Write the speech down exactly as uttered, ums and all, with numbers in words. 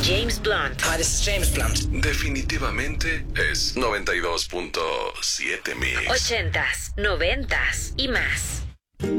James Blunt. Hi, this is James Blunt. Definitivamente es noventa y dos punto siete Mix. Ochentas, noventas y más.